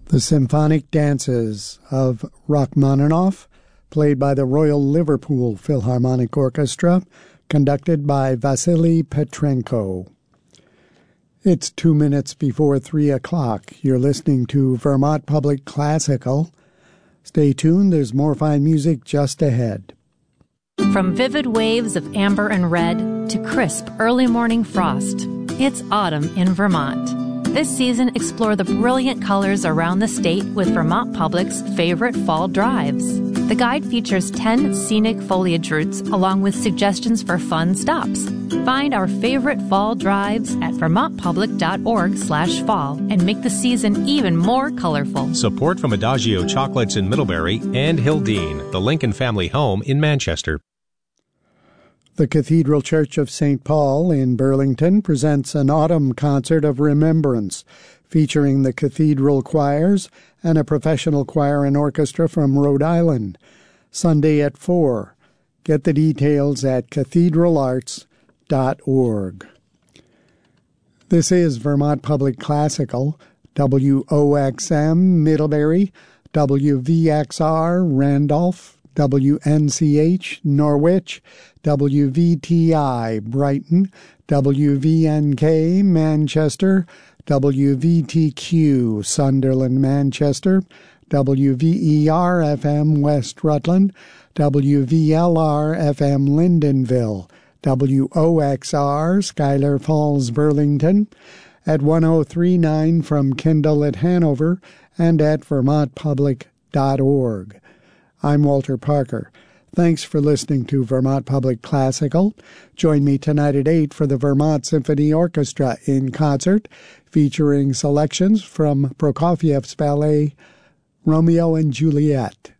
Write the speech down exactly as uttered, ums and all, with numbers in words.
The Symphonic Dances of Rachmaninoff, played by the Royal Liverpool Philharmonic Orchestra, conducted by Vasily Petrenko. It's two minutes before three o'clock. You're listening to Vermont Public Classical. Stay tuned, there's more fine music just ahead. From vivid waves of amber and red to crisp early morning frost, it's autumn in Vermont. This season, explore the brilliant colors around the state with Vermont Public's favorite fall drives. The guide features ten scenic foliage routes along with suggestions for fun stops. Find our favorite fall drives at vermontpublic.org slash fall and make the season even more colorful. Support from Adagio Chocolates in Middlebury and Hildene, the Lincoln family home in Manchester. The Cathedral Church of Saint Paul in Burlington presents an autumn concert of remembrance featuring the cathedral choirs and a professional choir and orchestra from Rhode Island. Sunday at four. Get the details at cathedral arts dot org. This is Vermont Public Classical, W O X M Middlebury, W V X R Randolph, W N C H Norwich, W V T I Brighton, W V N K Manchester, W V T Q Sunderland Manchester, W V E R F M West Rutland, W V L R F M Lyndonville, W O X R Schuyler Falls Burlington, at one oh three point nine from Kendall at Hanover, and at vermont public dot org. I'm Walter Parker. Thanks for listening to Vermont Public Classical. Join me tonight at eight for the Vermont Symphony Orchestra in concert, featuring selections from Prokofiev's ballet Romeo and Juliet.